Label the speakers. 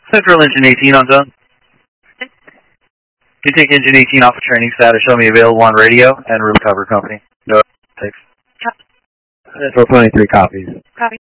Speaker 1: Central Engine 18 on zone. Can you take Engine 18 off of training status, show me available on radio, and room cover company. No, thanks.
Speaker 2: Central 23 copies.
Speaker 3: Copy.